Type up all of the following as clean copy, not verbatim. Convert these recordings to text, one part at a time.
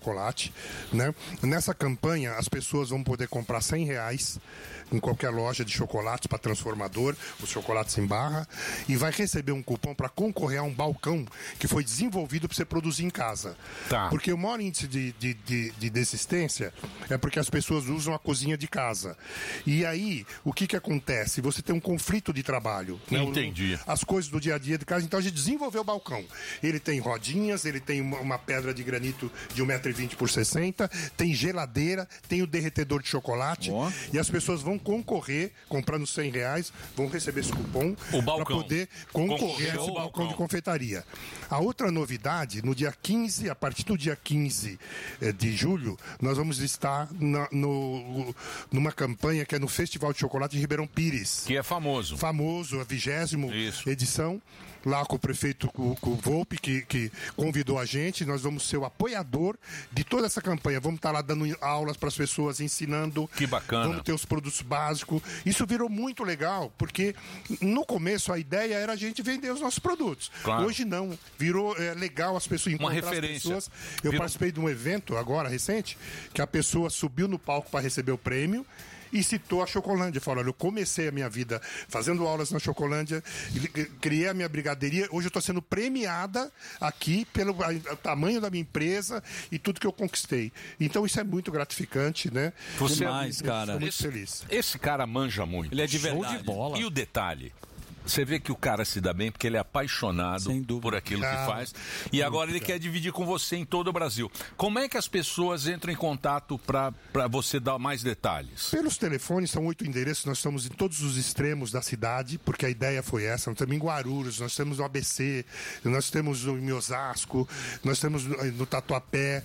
chocolate, né? Nessa campanha, as pessoas vão poder comprar R$100 em qualquer loja de chocolates para transformador, os chocolates em barra, e vai receber um cupom para concorrer a um balcão que foi desenvolvido para você produzir em casa. Tá. Porque o maior índice de desistência é porque as pessoas usam a cozinha de casa. E aí, o que acontece? Você tem um conflito de trabalho. Né? Entendi. As coisas do dia a dia de casa. Então a gente desenvolveu o balcão. Ele tem rodinhas, ele tem uma pedra de granito de 1,20 m por 60, tem geladeira, tem o derretedor de chocolate. E as pessoas vão concorrer, comprando R$100, vão receber esse cupom para poder concorrer a esse balcão de confeitaria. A outra novidade, no dia 15, a partir do dia 15 de julho, nós vamos estar numa campanha que é no Festival de Chocolate de Ribeirão Pires. Que é famoso. Famoso, a 20ª edição, lá com o prefeito com o Volpe, que convidou a gente. Nós vamos ser o apoiador de toda essa campanha. Vamos estar lá dando aulas para as pessoas, ensinando. Que bacana. Vamos ter os produtos básicos. Isso virou muito legal, porque no começo a ideia era a gente vender os nossos produtos. Claro. Hoje não. Virou legal as pessoas encontrar uma referência. as pessoas. Eu participei de um evento agora, recente, que a pessoa subiu no palco para receber o prêmio e citou a Chocolândia. Falou, olha, eu comecei a minha vida fazendo aulas na Chocolândia, criei a minha brigadeiria, hoje eu estou sendo premiada aqui pelo tamanho da minha empresa e tudo que eu conquistei. Então isso é muito gratificante, né? Você demais, cara. Sou muito feliz. Esse cara manja muito. Ele é de verdade. Show de bola. E o detalhe? Você vê que o cara se dá bem porque ele é apaixonado por aquilo que faz. E agora ele quer dividir com você em todo o Brasil. Como é que as pessoas entram em contato para você dar mais detalhes? Pelos telefones, são 8 endereços. Nós estamos em todos os extremos da cidade, porque a ideia foi essa. Nós temos em Guarulhos, nós temos no ABC, nós temos em Osasco, nós temos no Tatuapé,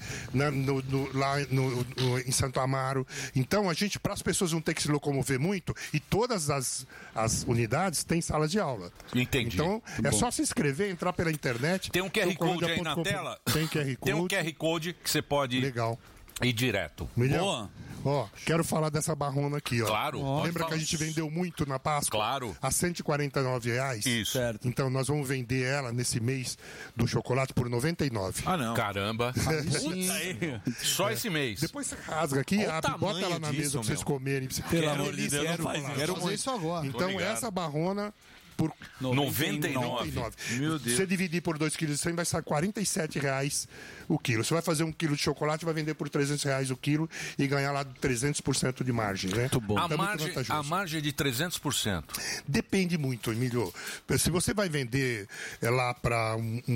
lá em Santo Amaro. Então, para as pessoas não ter que se locomover muito, e todas as unidades têm sala de aula. Entendi. Então, é só se inscrever, entrar pela internet. Tem um QR Code aí na tela? Tem QR Code. Tem um QR Code que você pode ir direto. Boa. Quero falar dessa barrona aqui, ó. Claro. Lembra que a gente vendeu muito na Páscoa? Claro. A R$149? Isso. Certo. Então nós vamos vender ela nesse mês do chocolate por R$99. Ah, não. Caramba. Só esse mês. Depois você rasga aqui, abre, bota ela na mesa pra vocês comerem. Pelo amor de Deus, não faz isso. Quero fazer isso agora. Então essa barrona por 99. Meu Deus. Se você dividir por 2,1 kg, vai sair R$47 o quilo. Você vai fazer 1 quilo de chocolate, vai vender por R$300 o quilo e ganhar lá 300% de margem, né? Muito bom. A margem é de 300%. Depende muito, Emílio. Se você vai vender lá para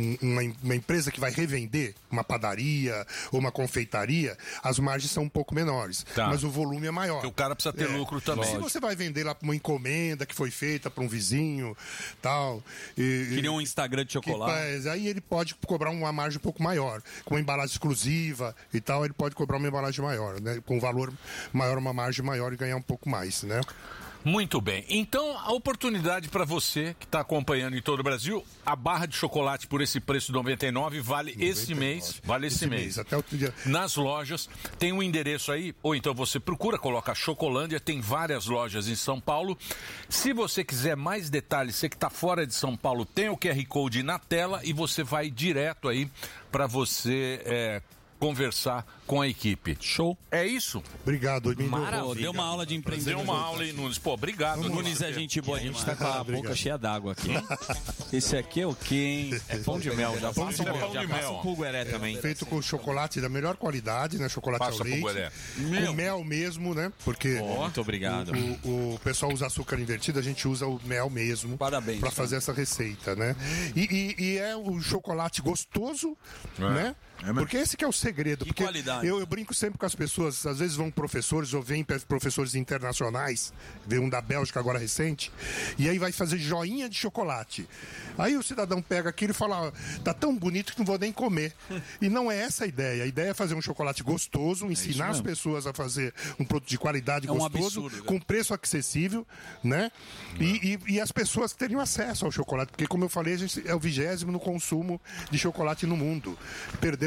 uma empresa que vai revender, uma padaria ou uma confeitaria, as margens são um pouco menores. Tá. Mas o volume é maior. Porque o cara precisa ter lucro também. Se você vai vender lá para uma encomenda que foi feita para um vizinho, tal. Queria um Instagram de chocolate. Aí ele pode cobrar uma margem um pouco maior. Com uma embalagem exclusiva e tal, ele pode cobrar uma embalagem maior, né? Com um valor maior, uma margem maior e ganhar um pouco mais, né? Muito bem. Então, a oportunidade para você que está acompanhando em todo o Brasil, a barra de chocolate por esse preço de R$99 vale esse mês. Vale esse mês. Até o dia. Nas lojas, tem um endereço aí, ou então você procura, coloca Chocolândia, tem várias lojas em São Paulo. Se você quiser mais detalhes, você que está fora de São Paulo, tem o QR Code na tela e você vai direto aí para você conversar com a equipe. Show. É isso? Obrigado, Emílio. Maravilha. Deu uma aula de empreendedorismo. Deu uma aula, hein, Nunes? Pô, obrigado. Nunes é gente boa, a gente tá com a boca cheia d'água aqui. Esse aqui é o quê, hein? É pão de mel, já passa mel. um cugueré também. Feito com chocolate da melhor qualidade, né? Chocolate ao leite. Com mel mesmo, né? Porque muito obrigado. O pessoal usa açúcar invertido, a gente usa o mel mesmo. Parabéns. Pra fazer essa receita, né? E é um chocolate gostoso, né? Porque esse que é o segredo. Porque qualidade. Eu brinco sempre com as pessoas, às vezes vão professores ou vêm professores internacionais, vê um da Bélgica agora recente, e aí vai fazer joinha de chocolate. Aí o cidadão pega aquilo e fala, tá tão bonito que não vou nem comer. E não é essa a ideia. A ideia é fazer um chocolate gostoso, ensinar as pessoas a fazer um produto de qualidade gostoso, absurdo, com preço acessível, né? E as pessoas terem acesso ao chocolate, porque como eu falei, a gente é o 20º no consumo de chocolate no mundo. Perdemos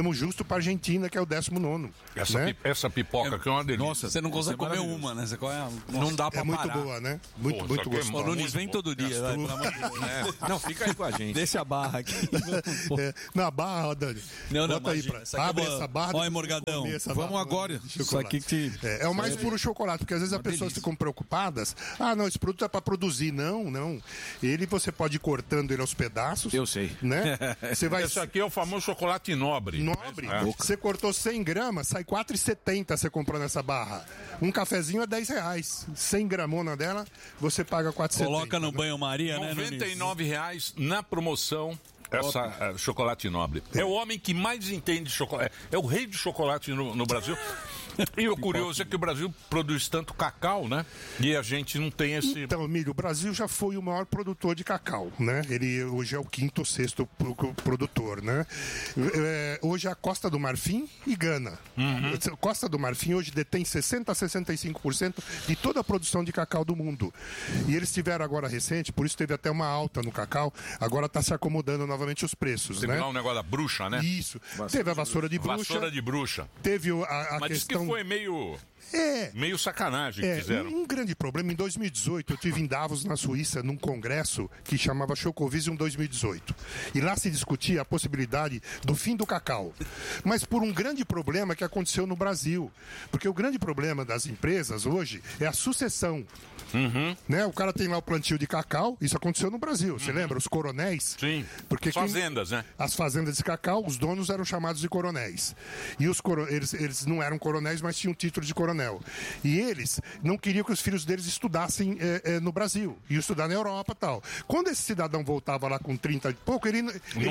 Fizemos justo para a Argentina, que é o 19º. Essa pipoca aqui é uma delícia. Nossa, você não consegue comer uma, né? Você não dá pra muito parar. Boa, né? Muito gostosa. Ô, Nunes, vem todo dia. Não, fica aí com a gente. Deixa a barra aqui. Na barra, Dani. Não, bota aí abre essa barra. Olha, Morgadão. Vamos agora. Isso aqui que... É o mais puro chocolate, porque às vezes as pessoas ficam preocupadas. Não, esse produto é para produzir. Não. Ele você pode ir cortando ele aos pedaços. Eu sei. Né? Esse aqui é o famoso chocolate nobre. Você cortou 100 gramas, sai R$4,70 você comprou nessa barra. Um cafezinho é R$10. 100 gramona dela, você paga R$4,70. Coloca no banho-maria, né, Nunes? R$99 na promoção. Essa chocolate nobre. É o homem que mais entende de chocolate. É o rei de chocolate no Brasil. E o curioso é que o Brasil produz tanto cacau, né? E a gente não tem esse... Então, Emílio, o Brasil já foi o maior produtor de cacau, né? Ele hoje é o 5º ou 6º produtor, né? Hoje é a Costa do Marfim e Gana. Costa do Marfim hoje detém 60% a 65% de toda a produção de cacau do mundo. E eles tiveram agora recente, por isso teve até uma alta no cacau, agora está se acomodando novamente os preços, teve né? lá um negócio da bruxa, né? Isso. Teve a vassoura de bruxa. Vassoura de bruxa. Teve a Mas questão... que foi meio sacanagem que fizeram. Um grande problema. Em 2018, eu estive em Davos, na Suíça, num congresso que chamava Chocovisium 2018. E lá se discutia a possibilidade do fim do cacau. Mas por um grande problema que aconteceu no Brasil. Porque o grande problema das empresas hoje é a sucessão. Né? O cara tem lá o plantio de cacau, isso aconteceu no Brasil. Você lembra? Os coronéis? Sim. Porque fazendas, né? As fazendas de cacau, os donos eram chamados de coronéis. E eles não eram coronéis, mas tinham título de coronel. E eles não queriam que os filhos deles estudassem no Brasil. Iam estudar na Europa e tal. Quando esse cidadão voltava lá com 30 e pouco, ele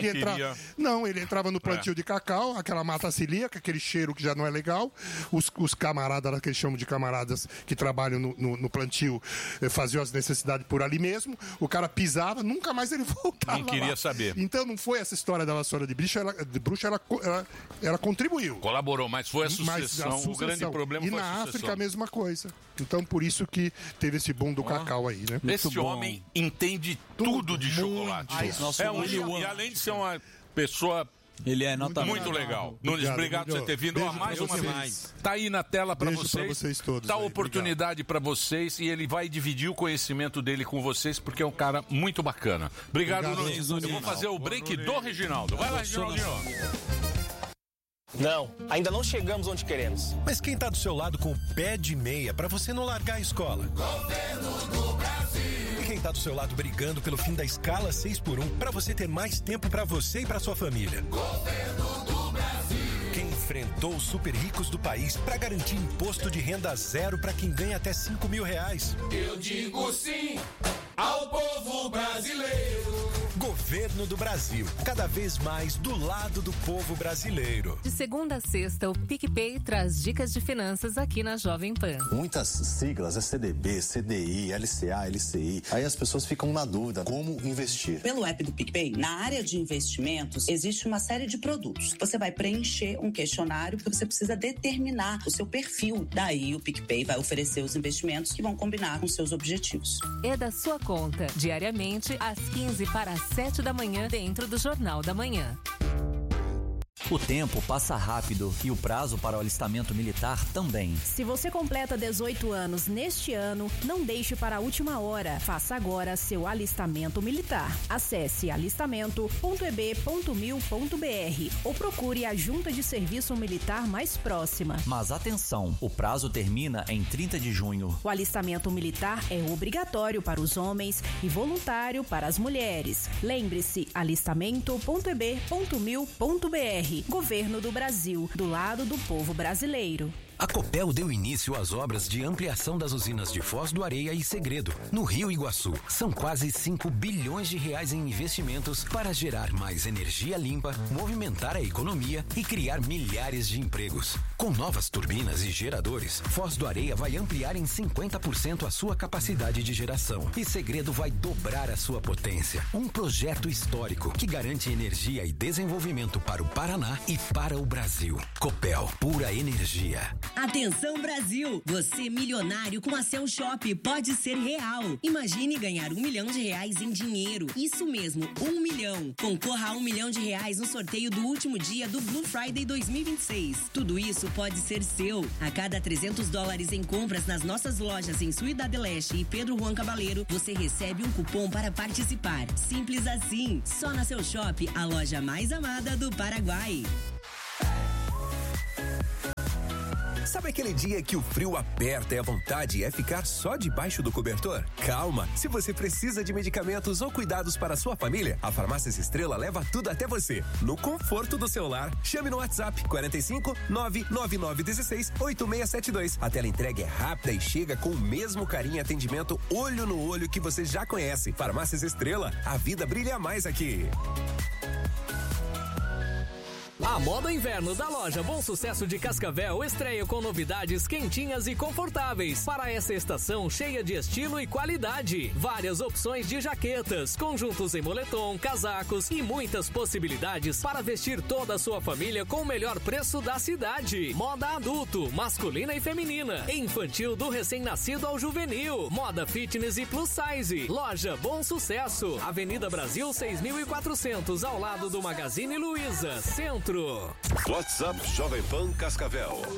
entrava no plantio de cacau, aquela mata celíaca, aquele cheiro que já não é legal. Os camaradas lá, que eles chamam de camaradas que trabalham no plantio, faziam as necessidades por ali mesmo. O cara pisava, nunca mais ele voltava. Não queria lá. Saber. Então não foi essa história da vassoura de bruxa, ela contribuiu. Colaborou, mas foi a sucessão. O grande problema foi a sucessão. E na África a mesma coisa. Então por isso que teve esse boom do cacau aí, né? Esse homem entende tudo de chocolate. E além de ser uma pessoa... Ele é nota muito legal. Nunes, obrigado por você ter vindo. Mais uma vez. Tá aí na tela para vocês. Tá a oportunidade para vocês e ele vai dividir o conhecimento dele com vocês porque é um cara muito bacana. Obrigado, Nunes. Eu vou fazer o break do Reginaldo. Vai lá, Reginaldinho. Não, ainda não chegamos onde queremos. Mas quem tá do seu lado com o pé de meia para você não largar a escola? Governo do Brasil. E quem tá do seu lado brigando pelo fim da escala 6x1 para você ter mais tempo para você e para sua família? Governo do Brasil. Quem enfrentou os super ricos do país para garantir imposto de renda zero para quem ganha até R$5.000? Eu digo sim ao povo brasileiro. Governo do Brasil, cada vez mais do lado do povo brasileiro. De segunda a sexta, o PicPay traz dicas de finanças aqui na Jovem Pan. Muitas siglas, CDB, CDI, LCA, LCI. Aí as pessoas ficam na dúvida como investir. Pelo app do PicPay, na área de investimentos, existe uma série de produtos. Você vai preencher um questionário porque você precisa determinar o seu perfil. Daí o PicPay vai oferecer os investimentos que vão combinar com seus objetivos. É da sua conta, diariamente, às 15 para as 7 da manhã, dentro do Jornal da Manhã. O tempo passa rápido e o prazo para o alistamento militar também. Se você completa 18 anos neste ano, não deixe para a última hora. Faça agora seu alistamento militar. Acesse alistamento.eb.mil.br ou procure a junta de serviço militar mais próxima. Mas atenção, o prazo termina em 30 de junho. O alistamento militar é obrigatório para os homens e voluntário para as mulheres. Lembre-se, alistamento.eb.mil.br. Governo do Brasil, do lado do povo brasileiro. A Copel deu início às obras de ampliação das usinas de Foz do Areia e Segredo, no Rio Iguaçu. São quase R$5 bilhões em investimentos para gerar mais energia limpa, movimentar a economia e criar milhares de empregos. Com novas turbinas e geradores, Foz do Areia vai ampliar em 50% a sua capacidade de geração e Segredo vai dobrar a sua potência. Um projeto histórico que garante energia e desenvolvimento para o Paraná e para o Brasil. Copel, pura energia. Atenção Brasil, você milionário com a Cell Shop pode ser real. Imagine ganhar R$1 milhão em dinheiro. Isso mesmo, 1 milhão. Concorra a R$1 milhão no sorteio do último dia do Blue Friday 2026. Tudo isso pode ser seu. A cada $300 em compras nas nossas lojas em Ciudad Leste e Pedro Juan Cabaleiro, você recebe um cupom para participar. Simples assim. Só na Cell Shop, a loja mais amada do Paraguai. Sabe aquele dia que o frio aperta e a vontade é ficar só debaixo do cobertor? Calma! Se você precisa de medicamentos ou cuidados para a sua família, a Farmácias Estrela leva tudo até você, no conforto do seu lar. Chame no WhatsApp 45 99916 8672. A tela entrega é rápida e chega com o mesmo carinho e atendimento olho no olho que você já conhece. Farmácias Estrela, a vida brilha mais aqui. A moda inverno da loja Bom Sucesso de Cascavel estreia com novidades quentinhas e confortáveis para essa estação cheia de estilo e qualidade. Várias opções de jaquetas, conjuntos em moletom, casacos e muitas possibilidades para vestir toda a sua família com o melhor preço da cidade. Moda adulto, masculina e feminina, infantil do recém-nascido ao juvenil, moda fitness e plus size. Loja Bom Sucesso, Avenida Brasil 6400, ao lado do Magazine Luiza, Centro. WhatsApp Jovem Pan Cascavel.